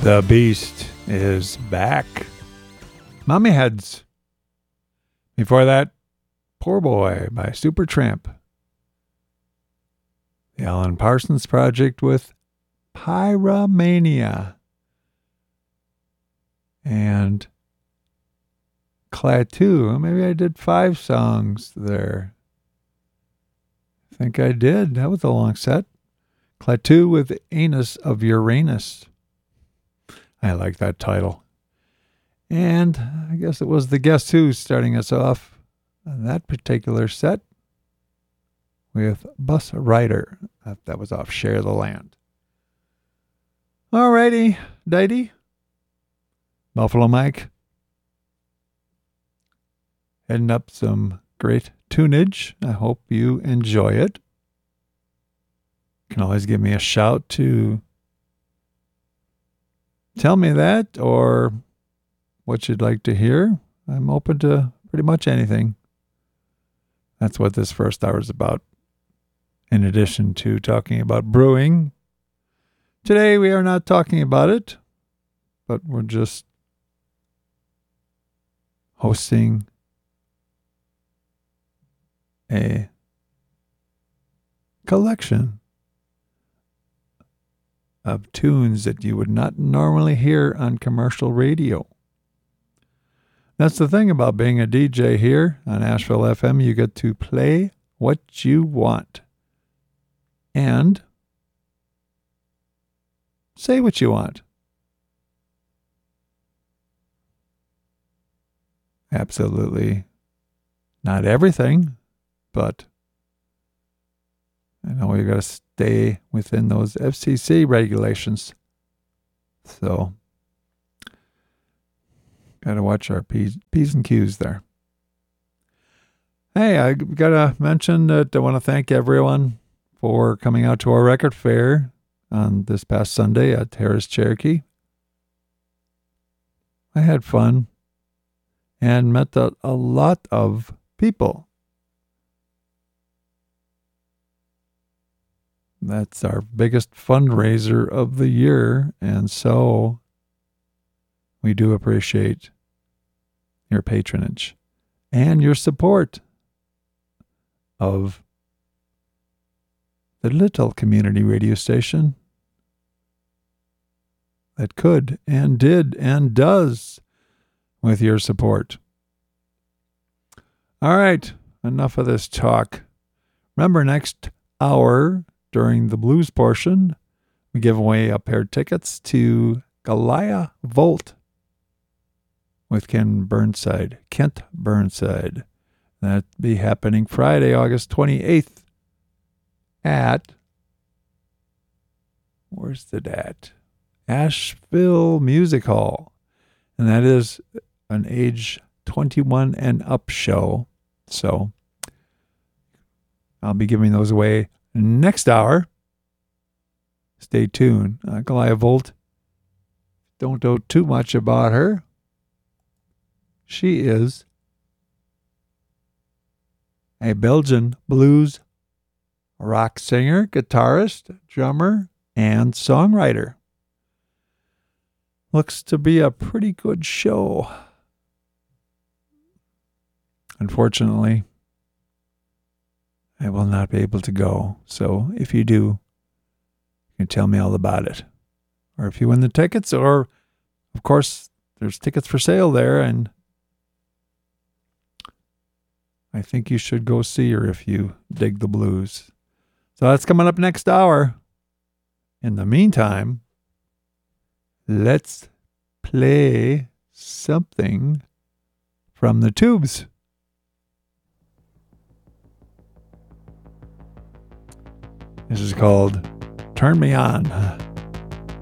The Beast is back. Mommy Heads. Before that, Poor Boy by Supertramp. The Alan Parsons Project with Pyromania. And Klaatu. Maybe I did 5 songs there. I think I did. That was a long set. Klaatu with Anus of Uranus. I like that title. And I guess it was the Guess Who starting us off on that particular set with Bus Rider. That was off Share the Land. Alrighty, Dighty. Buffalo Mike. Heading up some great tunage. I hope you enjoy it. You can always give me a shout to tell me that or what you'd like to hear. I'm open to pretty much anything. That's what this first hour is about. In addition to talking about brewing, today we are not talking about it, but we're just hosting a collection of tunes that you would not normally hear on commercial radio. That's the thing about being a DJ here on Asheville FM. You get to play what you want and say what you want. Absolutely not everything, but I know you got to stay within those FCC regulations. So, got to watch our P's and Q's there. Hey, I got to mention that I want to thank everyone for coming out to our record fair on this past Sunday at Harris Cherokee. I had fun and met a lot of people. That's our biggest fundraiser of the year, and so we do appreciate your patronage and your support of the little community radio station that could and did and does with your support. All right, enough of this talk. Remember, next hour during the blues portion, we give away a pair of tickets to Goliath Volt with Kent Burnside. That'll be happening Friday, August 28th at, where's it at? Asheville Music Hall. And that is an age 21 and up show. So I'll be giving those away next hour. Stay tuned. Goliath Volt. Don't know too much about her. She is a Belgian blues rock singer, guitarist, drummer, and songwriter. Looks to be a pretty good show. Unfortunately, I will not be able to go. So if you do, you can tell me all about it. Or if you win the tickets, or of course, there's tickets for sale there, and I think you should go see her if you dig the blues. So that's coming up next hour. In the meantime, let's play something from the Tubes. This is called Turn Me On.